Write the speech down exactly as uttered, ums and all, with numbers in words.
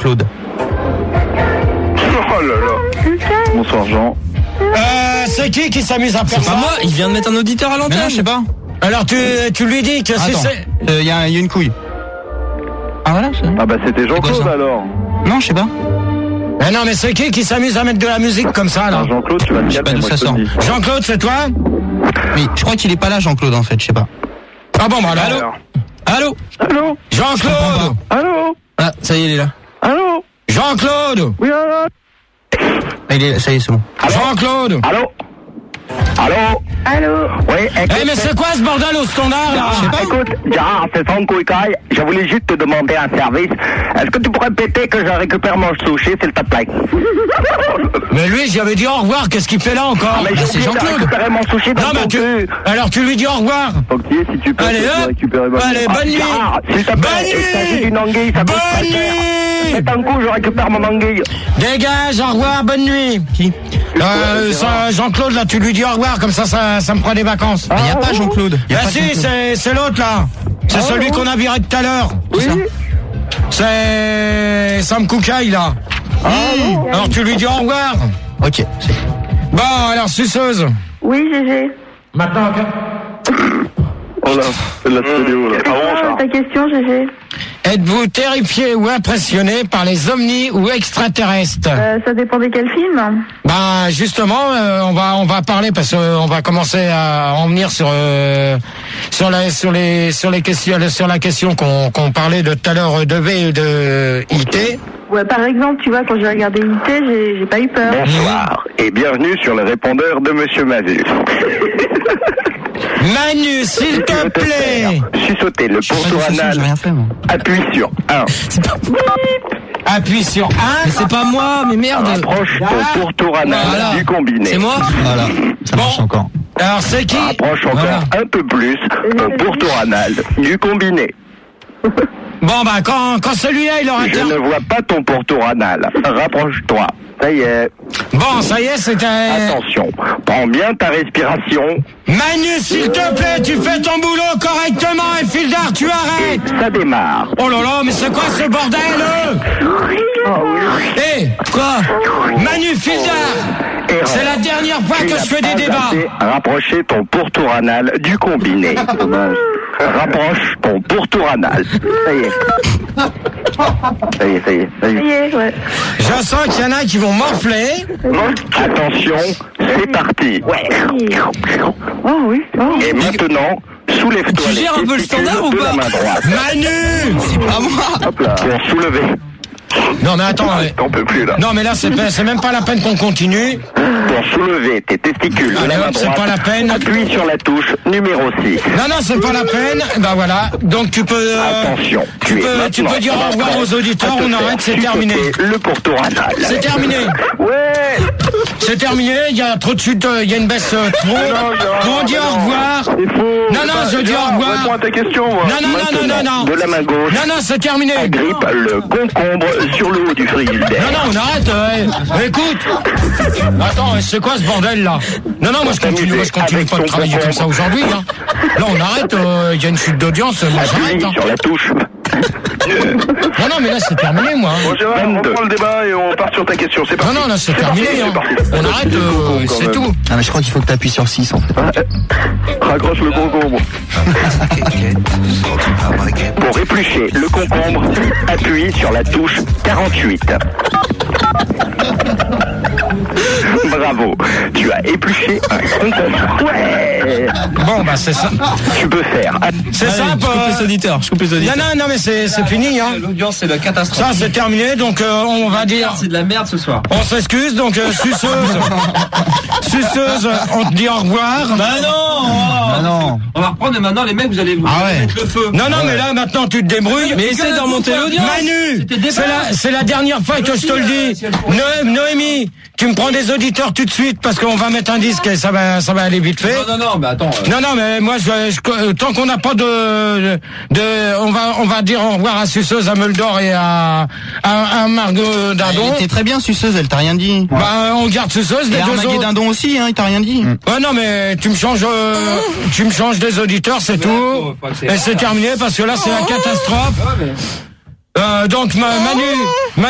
Jean-Claude. Oh là là. Bonsoir Jean. Euh, c'est qui qui s'amuse à faire C'est ça? pas moi, il vient de mettre un auditeur à l'antenne. Mais non, je sais pas. Alors tu, tu lui dis que si Attends, c'est... il euh, y, a, y a une couille. Ah voilà, c'est... Ah bah c'était C'est quoi Jean-Claude ça alors. Non, je sais pas. Mais non, mais c'est qui qui s'amuse à mettre de la musique comme ça, là? Alors Jean-Claude, tu vas te Je sais pas calmer, d'où moi ça je te le sort. dis. Jean-Claude, c'est toi? Mais je crois qu'il est pas là, Jean-Claude, en fait, je sais pas. Ah bon, bah alors... Alors. Allô? Allô. Jean-Claude! Allô. Ah, ça y est, il est là. Allô. Jean-Claude! Oui allô. Ah, il est... Ça y est, c'est bon. Jean-Claude! Allô. Allô. Allô. Oui. Écoute, Eh mais c'est quoi ce bordel au standard, là? Ah, écoute, Gérard, c'est Franck Couicaille. Je voulais juste te demander un service. Est-ce que tu pourrais péter que je récupère mon sushi, s'il te plaît? Mais lui, j'avais dit au revoir, qu'est-ce qu'il fait là encore? Mais bah, j'ai c'est oublié de Jean-Claude. récupérer mon sushi dans Non, ton mais tu... cul. Alors tu lui dis au revoir. Ok, si tu peux, Allez, tu peux hop. récupérer ma... Allez, Ah, bonne nuit. Gérard, s'il te Bonne plaît, il s'agit nuit. d'une anguille, ça peut Bonne se faire. nuit. C'est un coup, je récupère mon anguille. Dégage, au revoir, bonne nuit. Qui? Euh, ça, Jean-Claude, là, tu lui dis au revoir, comme ça, ça, ça me prend des vacances. Il y a pas Jean-Claude. Y a Ah pas si, Jean-Claude. c'est, c'est l'autre, là. C'est Ah, celui oui. qu'on a viré tout à l'heure. Oui. C'est Sam Koukaï, là. Ah, Alors tu lui dis au revoir. Ok, c'est... Bon, alors, suceuse. Oui, Gégé. Maintenant, Oh là, c'est de la stéréo, là. C'est quoi ta question, Gégé? êtes-vous terrifié ou impressionné par les ovnis ou extraterrestres? euh, Ça dépend de quel film. Ben justement, euh, on va on va parler parce qu'on va commencer à en venir sur euh, sur la sur les sur les questions sur la question qu'on qu'on parlait de tout à l'heure de V et de I T. Ouais, par exemple, tu vois, quand j'ai regardé I T, j'ai, j'ai pas eu peur. Bonsoir et bienvenue sur le répondeur de Monsieur Mazu. Manu, s'il te plaît, Sussauter le Pas pourtour de façon, anal. j'ai rien fait, moi. Appuie sur un. appuie sur un. Mais c'est pas moi, mais merde. Rapproche ton pourtour anal Voilà. du combiné. C'est moi? Voilà, ça Bon. marche encore. Alors c'est qui? Rapproche encore Voilà. un peu plus ton pourtour anal du combiné. Bon bah quand quand celui-là il aura Je terminé. ne vois pas ton pourtour anal. Rapproche-toi. Ça y est. Bon ça y est c'était. Attention. Prends bien ta respiration. Manu, s'il te plaît, tu fais ton boulot correctement et Fildar, tu Et arrêtes. ça démarre. Oh là là, mais c'est quoi ce bordel? Eh, quoi? Manu, Fildar, Erreur. c'est la dernière fois Tu que n'as je fais des pas débats. assez rapproché ton pourtour anal du combiné. Rapproche ton pourtour anal. Ça y est. Ça y est, ça y est, ça y Ça est. y est, ouais. Je sens qu'il y en a qui vont morfler. Attention, c'est parti. Oh oui. Oh. Et maintenant, soulève-toi. Tu les gères un peu le testicules standard ou de pas la main droite. Manu! Pas moi. Hop là. Pour soulever. Non mais attends, ouais. T'en peux plus là. Non mais là c'est pas- c'est même pas la peine qu'on continue. Pour soulever tes testicules de Allez, la main hop, c'est droite, pas la peine. appuie sur la touche numéro six. Non non c'est pas la peine. Ben voilà. Donc tu peux. euh, Attention, Tu tu, es peux tu maintenant peux dire au revoir aux auditeurs. à te On faire arrête, c'est chuchoter terminé. Le pourtour anal. C'est terminé. Ouais. C'est terminé. Il y a trop de chute. euh, Il y a une baisse euh, trop. Non, Gérard, On dit non. au revoir. Il faut. Non, non, je dis au revoir. Réponds à ta question, moi. Non, non, non, non, non, Maintenant, non. De la main gauche, Non non c'est terminé. agrippe le concombre sur le haut du frigidaire. Non, non, on arrête. euh, écoute. Attends, c'est quoi ce bordel là? Non, non, moi je continue, moi je continue Avec pas de ton travailler comme ça concombre. aujourd'hui. Hein. Là, on arrête. Il y a une chute d'audience. Moi j'arrête. Appuie Hein. sur la touche. Non, non, mais là c'est terminé, moi. Bon, Gérard, on reprend le débat et on part sur ta question. C'est Non, parti. non, là c'est C'est terminé. parti, Hein. c'est parti. On arrête. euh, quand c'est même. tout. Ah mais je crois qu'il faut que tu appuies sur six en fait. Raccroche le concombre. Pour éplucher le concombre, appuie sur la touche quarante-huit. Bravo, tu as épluché un concombre. Ouais. Bon, bah c'est ça. Tu peux faire. C'est Allez, simple. Je coupe euh, les auditeurs. Je coupe les Non, auditeurs. non, non, mais c'est c'est fini. Hein. L'audience, c'est la catastrophe. Ça c'est terminé. Donc euh, on va dire. C'est de la merde ce soir. On s'excuse. Donc euh, suceuse. Suceuse. On te dit au revoir. Bah non. Ah non. On va reprendre et maintenant les mecs, vous allez vous Ah ouais. mettre le feu. Non, non, mais là, maintenant, tu te débrouilles. Mais essaye de remonter l'audience. Manu, C'était débat. c'est la, c'est la dernière fois que je te le dis. Noé- Noémie, tu me prends des auditeurs tout de suite parce qu'on va mettre un disque et ça va, ça va aller vite fait. Non, non, non, mais attends. euh, Non, non, mais moi, je, je- tant qu'on n'a pas de, de, on va, on va dire au revoir à Suceuse, à Meldor et à, à, à Margot Dindon. Elle était très bien suceuse, elle t'a rien dit. Bah, on garde Suceuse, les Et deux Armaguet autres. Dindon aussi, hein, il t'a rien dit. Ouais, non, mais tu me changes, euh, tu me changes des auditeurs, c'est tout. faut- faut accélérer, Et c'est terminé parce que là, c'est la catastrophe. ouais, mais- Euh, donc, ma- Manu,